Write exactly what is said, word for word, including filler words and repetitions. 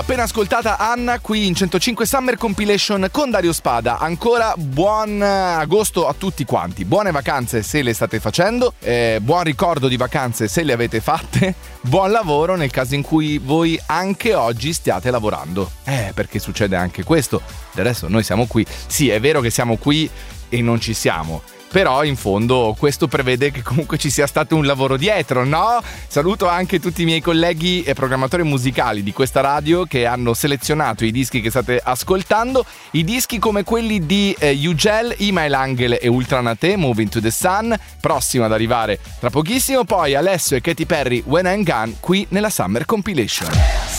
Appena ascoltata Anna qui in centocinque Summer Compilation con Dario Spada. Ancora buon agosto a tutti quanti. Buone vacanze se le state facendo, eh, buon ricordo di vacanze se le avete fatte, buon lavoro nel caso in cui voi anche oggi stiate lavorando. Eh, perché succede anche questo. Del resto noi siamo qui. Sì, è vero che siamo qui e non ci siamo. Però in fondo questo prevede che comunque ci sia stato un lavoro dietro, no? Saluto anche tutti i miei colleghi e programmatori musicali di questa radio che hanno selezionato i dischi che state ascoltando, i dischi come quelli di eh, Ugel, Imael Angel e Ultranate, Moving to the Sun, prossimo ad arrivare tra pochissimo, poi Alessio e Katy Perry, When I'm Gone, qui nella Summer Compilation.